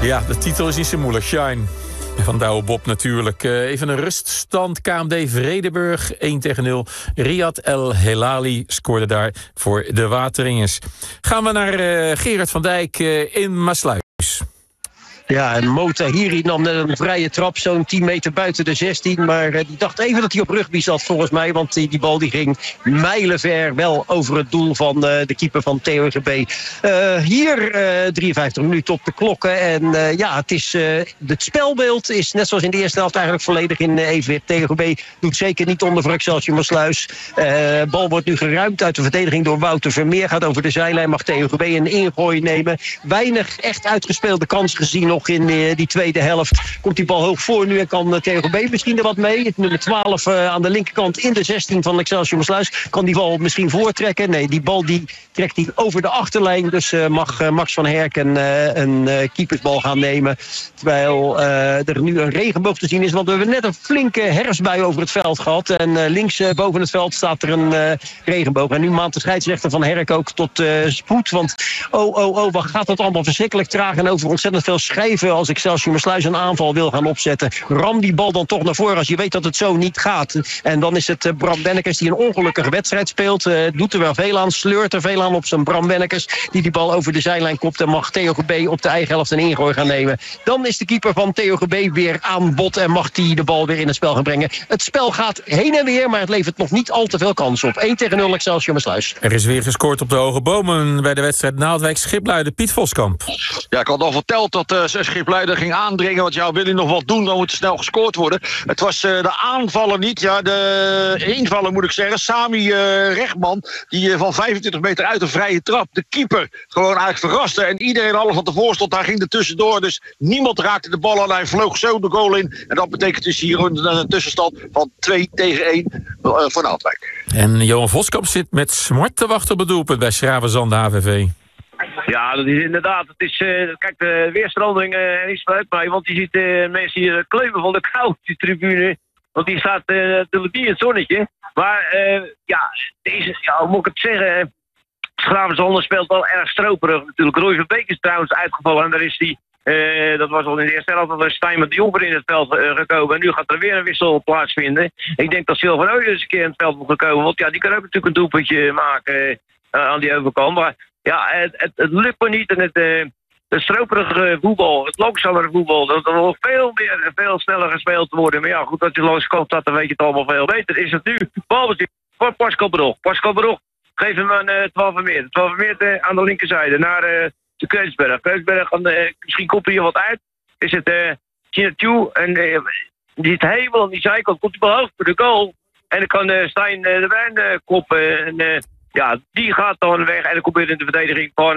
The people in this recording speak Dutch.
Ja, de titel is niet zo moeilijk. Shine. Van Douwe Bob natuurlijk. Even een ruststand. KMD Vredenburg 1-0. Riyad El Helali scoorde daar voor de Wateringers. Gaan we naar Gerard van Dijk in Maasluis. Ja, en Mo Tahiri nam net een vrije trap, zo'n 10 meter buiten de 16. Maar die dacht even dat hij op rugby zat, volgens mij. Want die bal die ging mijlenver wel over het doel van de keeper van TOGB. Hier 53 minuten op de klokken. En het spelbeeld is net zoals in de eerste helft eigenlijk volledig in evenwicht. TOGB doet zeker niet onder voor Excelsior Maasluis. Bal wordt nu geruimd uit de verdediging door Wouter Vermeer. Gaat over de zijlijn, mag TOGB een ingooi nemen. Weinig echt uitgespeelde kansen gezien nog in die tweede helft. Komt die bal hoog voor nu en kan TOGB misschien er wat mee. Het nummer 12 aan de linkerkant in de 16 van Excelsior Maasluis. Kan die bal misschien voortrekken? Nee, die bal die trekt hij over de achterlijn. Dus mag Max van Herken een keepersbal gaan nemen. Terwijl er nu een regenboog te zien is. Want we hebben net een flinke herfstbui over het veld gehad. En links boven het veld staat er een regenboog. En nu maakt de scheidsrechter van Herk ook tot spoed. Want wat gaat dat allemaal verschrikkelijk traag en over ontzettend veel schrijven als Excelsior Maasluis een aanval wil gaan opzetten. Ram die bal dan toch naar voren als je weet dat het zo niet gaat. En dan is het Bram Bennekes die een ongelukkige wedstrijd speelt. Doet er wel veel aan, sleurt er veel aan op zijn Bram Bennekes. Die bal over de zijlijn kopt en mag TOGB op de eigen helft een ingooi gaan nemen. Dan is de keeper van TOGB weer aan bod en mag die de bal weer in het spel gaan brengen. Het spel gaat heen en weer, maar het levert nog niet al te veel kans op. 1-0 Excelsior Maasluis. Er is weer gescoord op de Hoge Bomen bij de wedstrijd Naaldwijk-Schipluiden. Piet Voskamp. Ja, ik had al verteld dat Schipluiden ging aandringen. Want wil hij nog wat doen, dan moet er snel gescoord worden. Het was de aanvaller niet. Ja, de invaller moet ik zeggen. Sami Rechtman. Die van 25 meter uit een vrije trap. De keeper gewoon eigenlijk verraste. En iedereen alles wat ervoor stond, daar ging er tussendoor. Dus niemand raakte de bal aan. Hij vloog zo de goal in. En dat betekent dus hier een tussenstand van 2-1 voor Naaldwijk. En Johan Voskamp zit met smart te wachten op het doelpunt bij Schravenzand HVV. Ja, dat is inderdaad. Het is, kijk, de weerstranding is vanuit mij. Want je ziet mensen hier kleuven van de kou op die tribune. Want die staat natuurlijk niet in het zonnetje. Maar hoe moet ik het zeggen? Schravenzand speelt wel erg stroperig natuurlijk. Roy van Beek is trouwens uitgevallen. En daar is die, dat was al in de eerste helft, dat er Stijn de Jonker in het veld gekomen. En nu gaat er weer een wissel plaatsvinden. Ik denk dat Sylvan Ooyen eens een keer in het veld moet gekomen. Want ja, die kan ook natuurlijk een doelpuntje maken aan die overkant. Maar ja, het lukt me niet. En het stroperige voetbal, het langzamere voetbal, dat er nog veel sneller gespeeld te worden. Maar ja, goed, dat je langs de kant staat, dan weet je het allemaal veel beter. Is het nu balbestuur voor Pascal Brog. Pascal Brog, geef hem aan 12 Vermeer. 12 Vermeer aan de linkerzijde naar de Kreuzberg. Kreuzberg, misschien komt er hier wat uit. Is het Chinatu en die zit helemaal aan die zijkant. Komt hij behoofd voor de goal. En dan kan Stijn de Wijn koppen. En die gaat dan weg en dan komt weer in de verdediging van